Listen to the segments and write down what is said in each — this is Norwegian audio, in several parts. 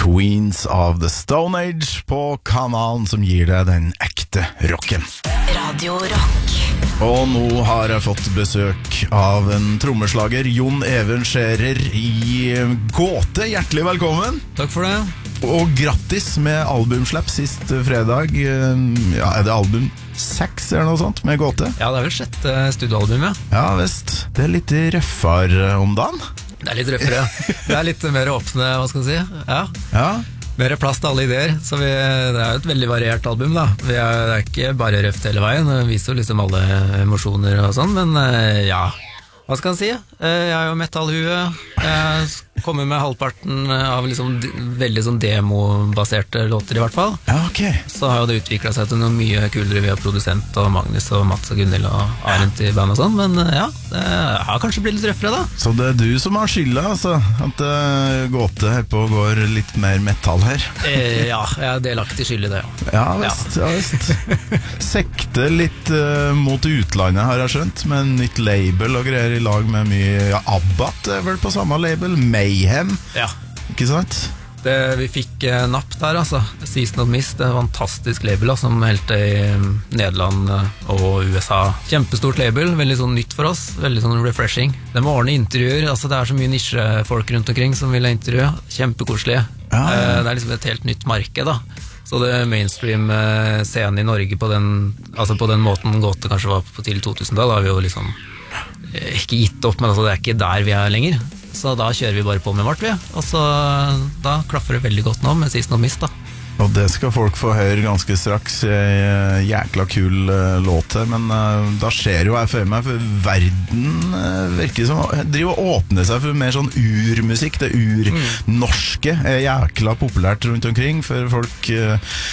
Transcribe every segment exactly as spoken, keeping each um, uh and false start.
Queens of the Stone Age på kanalen som gir deg den ekte rocken. Radio Rock. Og nå har jeg fått besøk av en trommeslager, Jon Even Scherer i Gåte. Hjertelig velkommen. Takk for det. Og grattis med albumslipp sist fredag. Ja, er det album seks eller noe sånt med Gåte? Ja, det er vel sjette studioalbum, ja. Ja, visst. Det er litt røffere om dagen. Det er litt røffere. Det er litt mer åpne, hva skal jeg si. Ja. Ja. Mer plass til alle ideer. Så vi, det er jo et veldig variert album, da. Vi er, det er ikke bare røft hele veien. Det viser jo liksom alle emosjoner og sånn, men ja. Hva skal jeg si? Jeg er jo metallhue. Jeg kommer med halvparten av liksom veldig sånn demobaserte låter i hvert fall. Ja, ok. Så har jo det utviklet seg til noe mye kulere via produsent og Magnus og Mats og Gunnhild og Arendt i band og sånn, men ja, det har kanskje blitt litt røffere da. Så det er du som har skylda, altså, at uh, Gåte her på går litt mer metall her? Eh, ja, jeg er delaktig skyld i det, ja. Ja, visst, ja, visst. Sekte litt uh, mot utlandet, har jeg skjønt, med en nytt label og greier i lag med mye, ja, Abbat er vel på samme label, Mayhem, Ja. ikke sant? Det, vi fikk eh, napp der, altså. Season of Mist, det er et fantastisk label da, som helte i um, Nederland og U S A. Kjempestort label, veldig sånn nytt for oss, veldig sånn refreshing. Det med ordne intervjuer, altså det er så mye nisjefolk rundt omkring som vil ha intervju, kjempekoselige. Ja, ja. Eh, det er liksom et helt nytt marked da. Så det mainstream-scenen i Norge på den, altså på den måten Gåte kanskje var på tidlig to tusen-tall, da har vi jo liksom eh, ikke gitt opp, men altså det er ikke der vi er lenger. Så da kjører vi bare på med vårt, vi. Og så da klaffer det veldig godt nå med Season of Mist, da. Og det skal folk få høre ganske straks. uh, Jækla kul uh, låt her. Men uh, da skjer jo jeg for meg, for verden uh, virker som driver og åpner seg for mer sånn urmusikk. Det urnorske er jækla populært rundt omkring, for folk uh,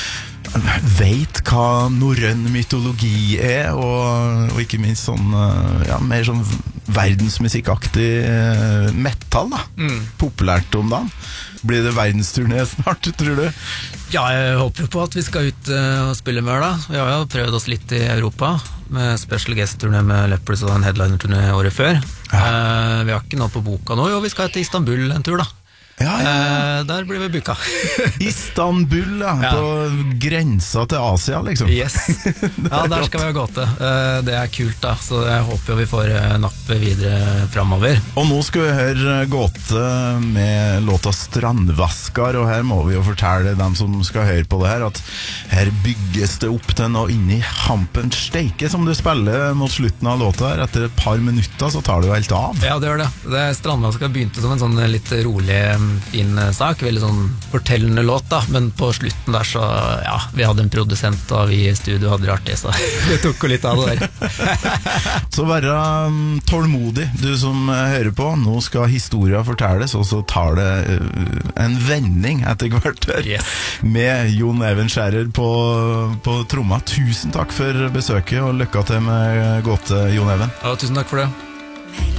vet hva norrøn mytologi er, og, og ikke minst sånn uh, ja, mer sånn verdensmusikkaktig uh, metal da. Mm. Populært om dagen. Blir det verdensturné snart, tror du? Ja, jeg håper jo på at vi skal ut uh, og spille mer da. Vi har jo prøvd oss litt i Europa, med special guest-turné med Leppers og en headliner-turné året før. Ja. Uh, vi har ikke noe på boka nå, jo vi skal til Istanbul en tur da. Ja, ja. Uh, der blir vi buka. Istanbul, ja, Ja. på grensa til Asia, liksom. Yes. Ja, der skal vi ha Gåte. Uh, det er kult da, så jeg håper jo vi får uh, nappe videre fremover. Og nå skal vi høre Gåte med låta Strandvaskar, og her må vi jo fortelle dem som skal høre på det her, at her bygges det opp til noe inni hampen steike som du spiller mot slutten av låta her. Etter et par minutter så tar det jo helt av. Ja, det gjør det. det Strandvaskar begynte som en sånn litt rolig fin sak, veldig sånn fortellende låt da, men på slutten der så, ja, vi hadde en produsent og vi i studio hadde det artig, så det tok jo litt av det der. Så være um, tålmodig, du som uh, hører på. Nå skal historien fortelles, og så tar det uh, en vending etter hvert her, Yes. med Jon Even Scherer på, på tromma. Tusen takk for besøket, og lykke til med Gåte, Jon Even. Ja, tusen takk for det.